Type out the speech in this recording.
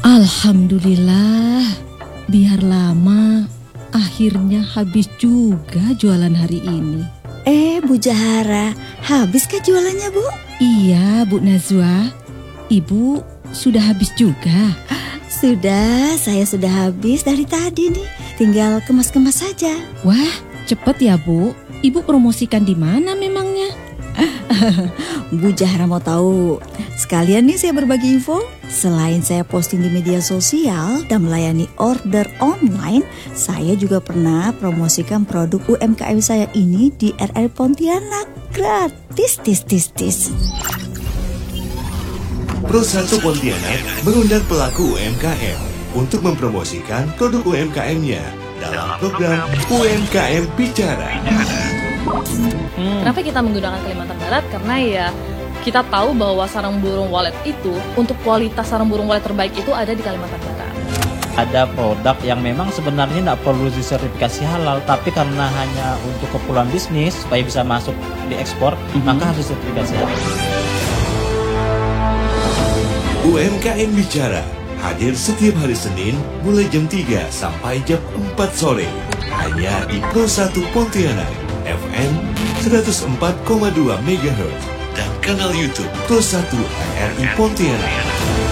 Alhamdulillah, biar lama, akhirnya habis juga jualan hari ini. Bu Jahara, habiskah jualannya, Bu? Iya, Bu Nazwa. Ibu sudah habis juga? Sudah, saya sudah habis dari tadi nih. Tinggal kemas-kemas saja. Wah, cepet ya, Bu. Ibu promosikan di mana memangnya? Bu Jahara mau tahu? Sekalian nih saya berbagi info. Selain saya posting di media sosial dan melayani order online, saya juga pernah promosikan produk UMKM saya ini di RR Pontianak. Gratis, tis. Pro1 Pontianak mengundang pelaku UMKM untuk mempromosikan produk UMKM-nya dalam program UMKM Bicara. Kenapa kita menggunakan Kalimantan Barat? Karena ya kita tahu bahwa sarang burung walet itu, untuk kualitas sarang burung walet terbaik itu ada di Kalimantan Barat. Ada produk yang memang sebenarnya tidak perlu disertifikasi halal, tapi karena hanya untuk keperluan bisnis supaya bisa masuk diekspor, maka harus sertifikasi halal. UMKM Bicara hadir setiap hari Senin mulai jam 3 sampai jam 4 sore. Hanya di Pro1 Pontianak FM 104,2 MHz dan kanal YouTube Pro1 RRI Pontianak.